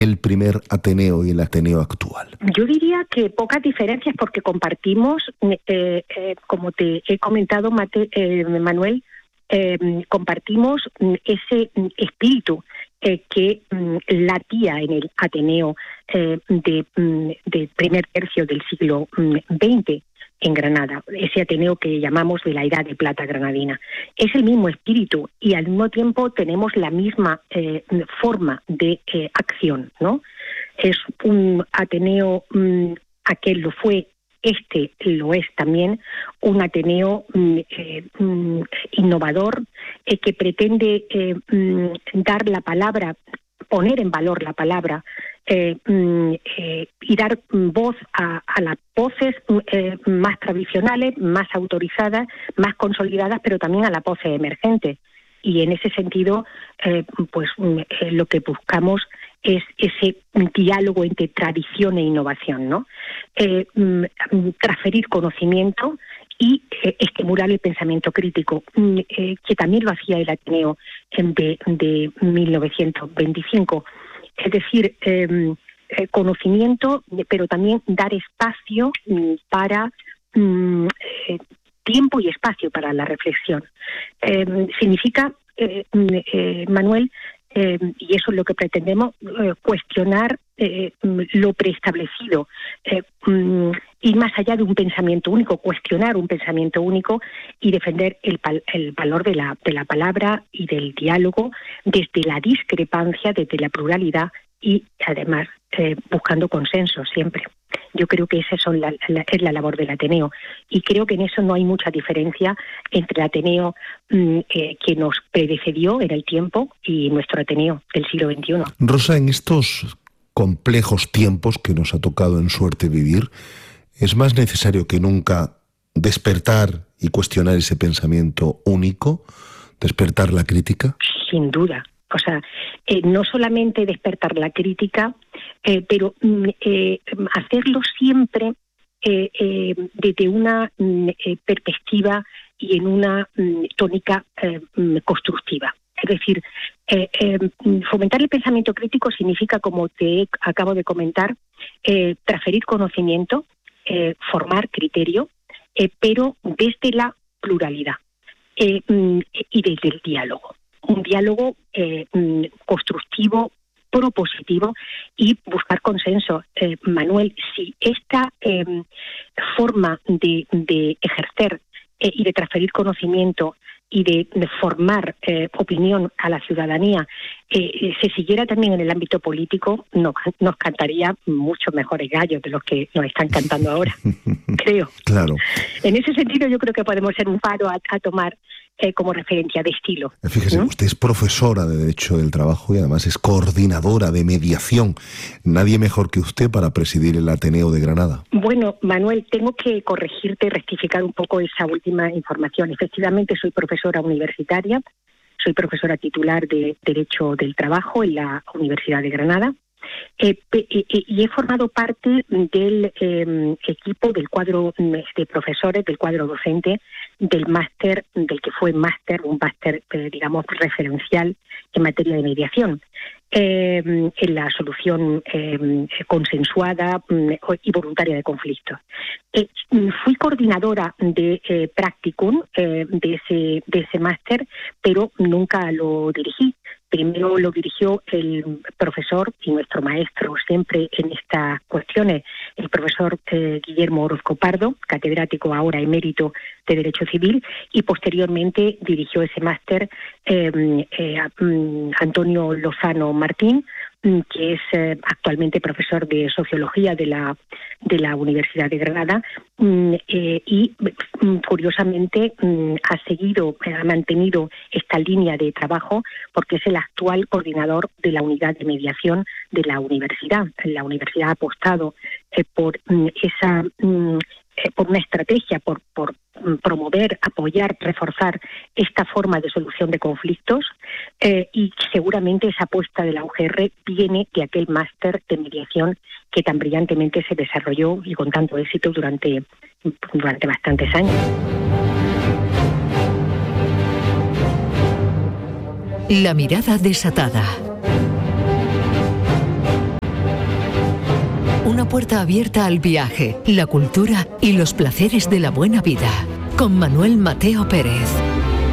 el primer Ateneo y el Ateneo actual? Yo diría que pocas diferencias, porque compartimos, como te he comentado, Manuel, compartimos ese espíritu que latía en el Ateneo de primer tercio del siglo XX en Granada, ese Ateneo que llamamos de la Edad de Plata granadina. Es el mismo espíritu y al mismo tiempo tenemos la misma forma de acción, ¿no? Es un Ateneo, aquel lo fue, este lo es también, un Ateneo innovador que pretende dar la palabra, poner en valor la palabra y dar voz a las voces más tradicionales, más autorizadas, más consolidadas, pero también a las voces emergentes. Y en ese sentido, lo que buscamos es ese diálogo entre tradición e innovación, ¿no? Transferir conocimiento y estimular el pensamiento crítico, que también lo hacía el Ateneo de 1925. Es decir, conocimiento, pero también dar espacio para tiempo y espacio para la reflexión. Significa, Manuel, y eso es lo que pretendemos, cuestionar lo preestablecido, ir más allá de un pensamiento único, cuestionar un pensamiento único y defender el valor de la palabra y del diálogo desde la discrepancia, desde la pluralidad y además buscando consenso siempre. Yo creo que esa es la labor del Ateneo y creo que en eso no hay mucha diferencia entre el Ateneo que nos precedió en el tiempo y nuestro Ateneo del siglo XXI. Rosa, en estos complejos tiempos que nos ha tocado en suerte vivir, es más necesario que nunca despertar y cuestionar ese pensamiento único, despertar la crítica. Sin duda. O sea, no solamente despertar la crítica, pero hacerlo siempre desde una perspectiva y en una tónica constructiva. Es decir, fomentar el pensamiento crítico significa, como te acabo de comentar, transferir conocimiento, formar criterio, pero desde la pluralidad y desde el diálogo. Un diálogo constructivo, propositivo y buscar consenso. Manuel, si esta forma de ejercer y de transferir conocimiento y de formar opinión a la ciudadanía se siguiera también en el ámbito político, nos cantaría muchos mejores gallos de los que nos están cantando ahora, creo. Claro. En ese sentido yo creo que podemos ser un faro a tomar como referencia de estilo. Fíjese, usted es profesora de Derecho del Trabajo y además es coordinadora de mediación. Nadie mejor que usted para presidir el Ateneo de Granada. Bueno, Manuel, tengo que corregirte y rectificar un poco esa última información. Efectivamente, soy profesora universitaria, soy profesora titular de Derecho del Trabajo en la Universidad de Granada. Y he formado parte del equipo, del cuadro de profesores, del cuadro docente, del máster, del que fue máster, un máster, digamos, referencial en materia de mediación, en la solución consensuada y voluntaria de conflictos. Fui coordinadora de practicum de ese máster, pero nunca lo dirigí. Primero lo dirigió el profesor y nuestro maestro siempre en estas cuestiones, el profesor Guillermo Orozco Pardo, catedrático ahora emérito de Derecho Civil, y posteriormente dirigió ese máster Antonio Lozano Martín, que es actualmente profesor de Sociología de la Universidad de Granada y curiosamente ha mantenido esta línea de trabajo porque es el actual coordinador de la unidad de mediación de la universidad. La universidad ha apostado por una estrategia, por promover, apoyar, reforzar esta forma de solución de conflictos y seguramente esa apuesta de la UGR viene de aquel máster de mediación que tan brillantemente se desarrolló y con tanto éxito durante bastantes años. La mirada desatada. Una puerta abierta al viaje, la cultura y los placeres de la buena vida. Con Manuel Mateo Pérez.